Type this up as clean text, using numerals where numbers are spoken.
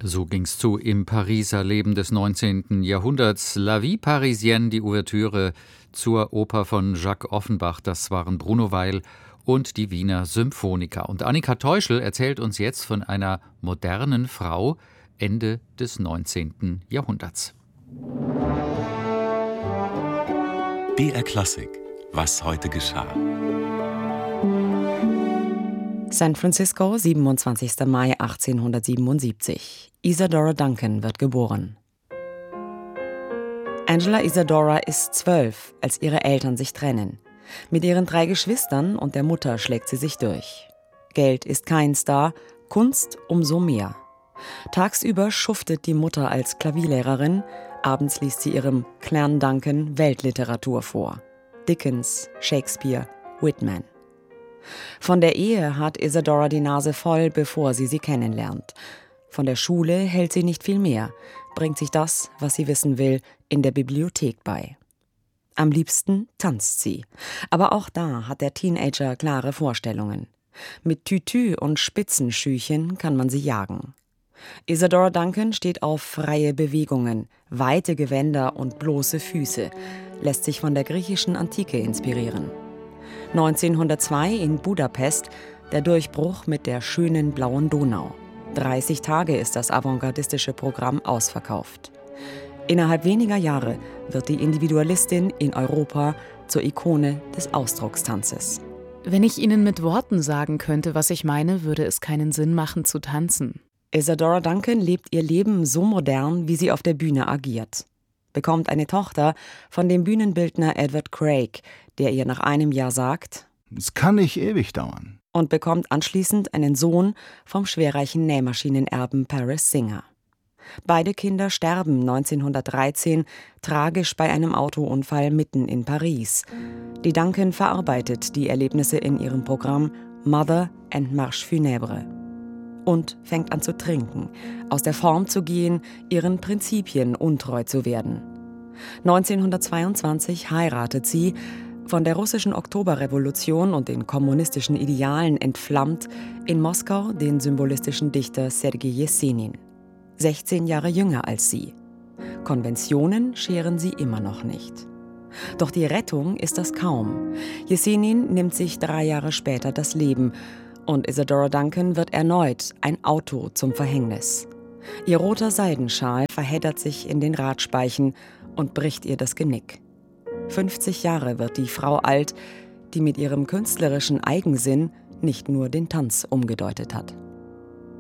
So ging's zu im Pariser Leben des 19. Jahrhunderts. La Vie Parisienne, die Ouvertüre zur Oper von Jacques Offenbach. Das waren Bruno Weil und die Wiener Symphoniker. Und Annika Teuschel erzählt uns jetzt von einer modernen Frau Ende des 19. Jahrhunderts. BR Klassik. Was heute geschah. San Francisco, 27. Mai 1877. Isadora Duncan wird geboren. Angela Isadora ist 12, als ihre Eltern sich trennen. Mit ihren 3 Geschwistern und der Mutter schlägt sie sich durch. Geld ist keins da, Kunst umso mehr. Tagsüber schuftet die Mutter als Klavierlehrerin, abends liest sie ihrem Clan Duncan Weltliteratur vor. Dickens, Shakespeare, Whitman. Von der Ehe hat Isadora die Nase voll, bevor sie kennenlernt. Von der Schule hält sie nicht viel mehr, bringt sich das, was sie wissen will, in der Bibliothek bei. Am liebsten tanzt sie. Aber auch da hat der Teenager klare Vorstellungen. Mit Tütü und Spitzenschüchen kann man sie jagen. Isadora Duncan steht auf freie Bewegungen, weite Gewänder und bloße Füße, lässt sich von der griechischen Antike inspirieren. 1902 in Budapest der Durchbruch mit der schönen blauen Donau. 30 Tage ist das avantgardistische Programm ausverkauft. Innerhalb weniger Jahre wird die Individualistin in Europa zur Ikone des Ausdruckstanzes. Wenn ich Ihnen mit Worten sagen könnte, was ich meine, würde es keinen Sinn machen zu tanzen. Isadora Duncan lebt ihr Leben so modern, wie sie auf der Bühne agiert. Bekommt eine Tochter von dem Bühnenbildner Edward Craig, der ihr nach einem Jahr sagt: Es kann nicht ewig dauern. Und bekommt anschließend einen Sohn vom schwerreichen Nähmaschinenerben Paris Singer. Beide Kinder sterben 1913 tragisch bei einem Autounfall mitten in Paris. Die Duncan verarbeitet die Erlebnisse in ihrem Programm Mother and Marche Funèbre. Und fängt an zu trinken, aus der Form zu gehen, ihren Prinzipien untreu zu werden. 1922 heiratet sie, von der russischen Oktoberrevolution und den kommunistischen Idealen entflammt, in Moskau den symbolistischen Dichter Sergei Jesenin. 16 Jahre jünger als sie. Konventionen scheren sie immer noch nicht. Doch die Rettung ist das kaum. Jesenin nimmt sich 3 Jahre später das Leben und Isadora Duncan wird erneut ein Auto zum Verhängnis. Ihr roter Seidenschal verheddert sich in den Radspeichen und bricht ihr das Genick. 50 Jahre wird die Frau alt, die mit ihrem künstlerischen Eigensinn nicht nur den Tanz umgedeutet hat.